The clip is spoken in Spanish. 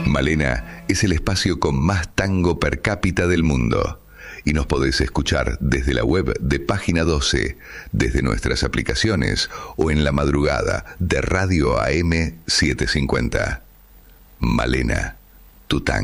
Malena es el espacio con más tango per cápita del mundo. Y nos podés escuchar desde la web de Página 12, desde nuestras aplicaciones o en la madrugada de Radio AM 750. Malena, tu tango.